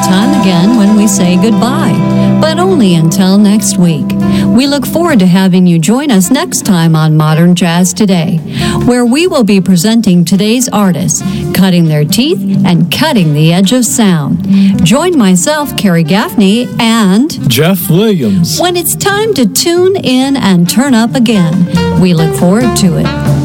time again when we say goodbye, but only until next week. We look forward to having you join us next time on Modern Jazz Today, where we will be presenting today's artists, cutting their teeth and cutting the edge of sound. Join myself, Carrie Gaffney, and Jeff Williams when it's time to tune in and turn up again. We look forward to it.